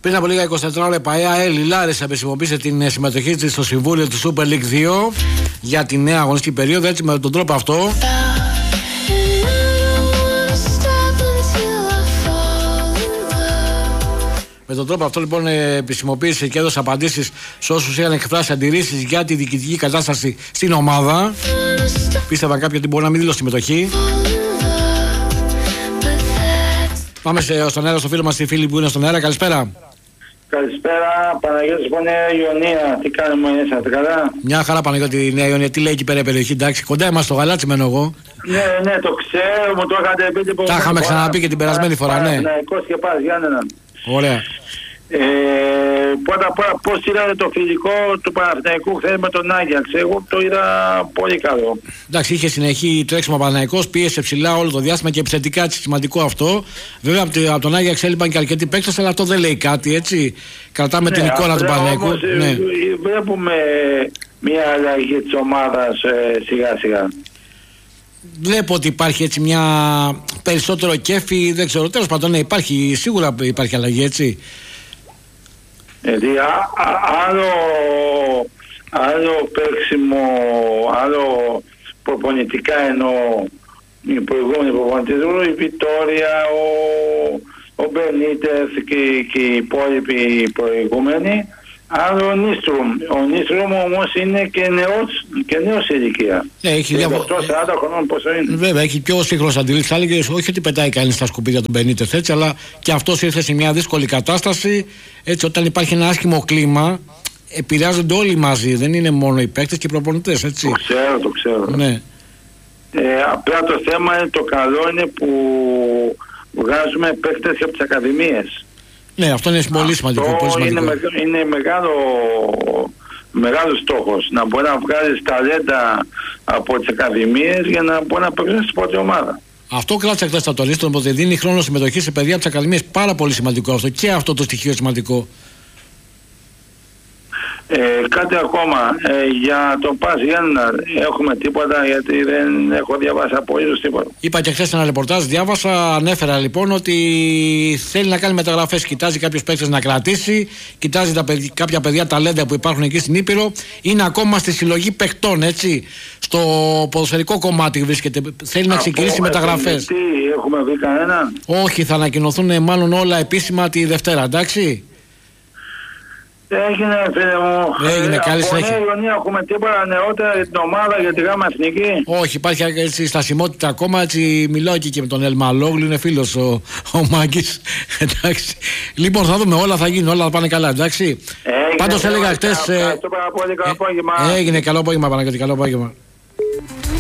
Πριν από λίγα 24 ώρα, η ΠΑΕΑ Λιλάρες επισημοποίησε την συμμετοχή της στο Συμβούλιο του Super League 2 για τη νέα αγωνιστική περίοδο. Έτσι, με τον τρόπο αυτό, λοιπόν επισημοποίησε και έδωσε απαντήσεις σε όσους είχαν εκφράσει αντιρρήσεις για τη διοικητική κατάσταση στην ομάδα. Πίστευαν κάποιοι ότι μπορεί να μην δήλωσε συμμετοχή. Πάμε στον αέρα, στο φίλο μας, τη φίλη που είναι στον αέρα. Καλησπέρα. Καλησπέρα, Παναγιώτης από Νέα Ιωνία. Τι κάνουμε, είσαστε καλά? Μια χαρά, Παναγιώτη, Νέα Ιωνία. Τι λέει εκεί πέρα η περιοχή? Εντάξει, κοντά είμαστε στο Γαλάτσι μένω εγώ. Ναι, το ξέρω, μου το είχατε πει. Τα είχαμε ξαναπεί και την περασμένη φορά, ναι. Παναθηναϊκός και Πας Γιάννενα. Ωραία. Πρώτα απ' όλα, πώς είδατε το φιλικό του Παναθηναϊκού χθες με τον Άγιαξ? Εγώ το είδα πολύ καλό. Εντάξει, είχε συνεχή τρέξιμο ο Παναθηναϊκός, πίεσε ψηλά όλο το διάστημα και επιθετικά, έτσι, σημαντικό αυτό. Βέβαια από τον Άγιαξ έλειπαν και αρκετοί παίκτες, αλλά αυτό δεν λέει κάτι, έτσι. Κρατάμε την εικόνα του Παναθηναϊκού. Ναι. Βλέπουμε μια αλλαγή της ομάδας σιγά σιγά. Βλέπω ότι υπάρχει έτσι μια περισσότερο κέφι, δεν ξέρω, τέλος πάντων, ναι, υπάρχει, σίγουρα υπάρχει αλλαγή, έτσι. Δηλαδή άλλο παίξιμο, άλλο προπονητικά εννοώ οι προηγούμενοι προπονητές, η Βιτόρια, ο Μπενίτες και οι υπόλοιποι προηγούμενοι, άλλο ο Νίστρουμ. Ο Νίστρουμ όμως είναι και νέος σε ηλικία. Έχει 40 χρόνων πόσο είναι. Βέβαια, έχει πιο σύγχρονες αντιλήψεις. Άλλοι, όχι ότι πετάει κανείς στα σκουπίδια του Μπενίτες, έτσι, αλλά και αυτός ήρθε σε μια δύσκολη κατάσταση. Έτσι, όταν υπάρχει ένα άσχημο κλίμα, επηρεάζονται όλοι μαζί. Δεν είναι μόνο οι παίκτες και οι προπονητές, έτσι. Το ξέρω. Ναι. Απλά το θέμα είναι, το καλό είναι που βγάζουμε παίκτες από τις ακαδημίες. Ναι, αυτό είναι πολύ σημαντικό. Είναι μεγάλος στόχος, να μπορεί να βγάλεις ταλέντα από τις ακαδημίες για να μπορεί να παίξει στην πρώτη ομάδα. Αυτό κράτησα χθες στα τονίστων, ότι δίνει χρόνο συμμετοχή σε παιδιά από τις ακαδημίες. Πάρα πολύ σημαντικό αυτό, και αυτό το στοιχείο σημαντικό. Κάτι ακόμα για τον Πας Γιάννενα, έχουμε τίποτα? Γιατί δεν έχω διαβάσει απολύτως τίποτα. Είπα και χθες ένα ρεπορτάζ, διάβασα, ανέφερα λοιπόν ότι θέλει να κάνει μεταγραφές. Κοιτάζει κάποιους παίκτες να κρατήσει, κοιτάζει κάποια παιδιά ταλέντα που υπάρχουν εκεί στην Ήπειρο. Είναι ακόμα στη συλλογή παιχτών, έτσι. Στο ποδοσφαιρικό κομμάτι βρίσκεται. Θέλει να ξεκινήσει μεταγραφές. Έχουμε βρει κανέναν? Όχι, θα ανακοινωθούν μάλλον όλα επίσημα τη Δευτέρα, εντάξει. Έγινε, φίλε μου. Έγινε, καλή συνέχεια. Από Νέα Ιωνία έχουμε τίποτα νεότερα για την ομάδα, για τη γάμα εθνική? Όχι, υπάρχει έτσι στασιμότητα ακόμα. Έτσι, μιλάω και με τον Ελμαλόγλου, είναι φίλος ο Μάγκης. Εντάξει. Λοιπόν, θα δούμε, όλα θα γίνουν, όλα θα πάνε καλά, εντάξει. Πάντως έλεγα χτες. Ευχαριστώ πάρα πολύ, καλό απόγευμα. Έγινε, καλό απόγευμα, Παναγιώτη, καλό απόγευμα.